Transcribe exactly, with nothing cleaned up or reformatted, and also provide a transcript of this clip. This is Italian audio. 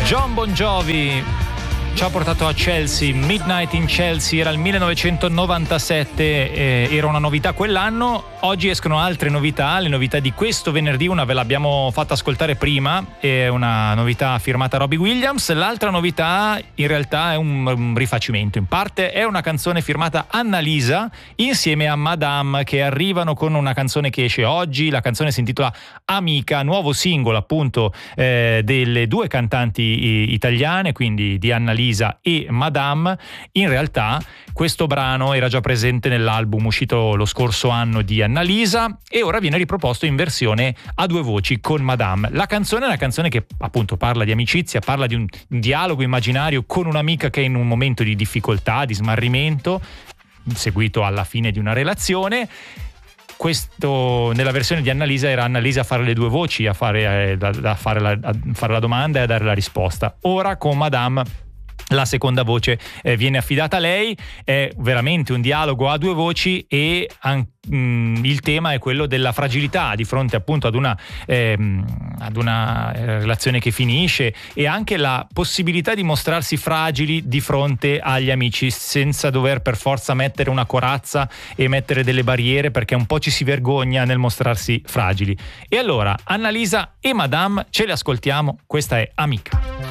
Jon Bon Jovi ci ha portato a Chelsea, Midnight in Chelsea, era il millenovecentonovantasette, eh, era una novità quell'anno. Oggi escono altre novità, le novità di questo venerdì, una ve l'abbiamo fatta ascoltare prima, è una novità firmata Robbie Williams, l'altra novità in realtà è un, un rifacimento, in parte è una canzone firmata Annalisa insieme a Madame, che arrivano con una canzone che esce oggi. La canzone si intitola Amica, nuovo singolo appunto eh, delle due cantanti i, italiane, quindi di Annalisa e Madame. In realtà questo brano era già presente nell'album uscito lo scorso anno di Annalisa e ora viene riproposto in versione a due voci con Madame. La canzone è una canzone che appunto parla di amicizia, parla di un dialogo immaginario con un'amica che è in un momento di difficoltà, di smarrimento, seguito alla fine di una relazione. Questo nella versione di Annalisa era Annalisa a fare le due voci, a fare, eh, da, da fare, la, a fare la domanda e a dare la risposta. Ora con Madame la seconda voce eh, viene affidata a lei. È veramente un dialogo a due voci e an- mh, il tema è quello della fragilità di fronte appunto ad una, ehm, ad una eh, relazione che finisce, e anche la possibilità di mostrarsi fragili di fronte agli amici senza dover per forza mettere una corazza e mettere delle barriere, perché un po' ci si vergogna nel mostrarsi fragili. E allora Annalisa e Madame ce le ascoltiamo, questa è Amica.